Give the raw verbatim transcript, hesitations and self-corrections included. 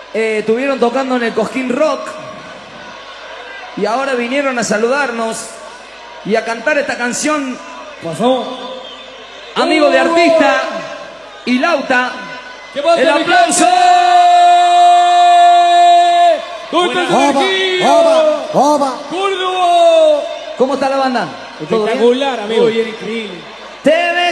eh, estuvieron tocando en el Cosquín Rock y ahora vinieron a saludarnos y a cantar esta canción. Pasó. Amigo de artista y Lauta. ¡El aplauso! ¿Dónde está Oba, oba, oba. ¡Córdoba! ¿Cómo está la banda? ¿Todo bien? Espectacular, amigo. Muy bien, increíble. Te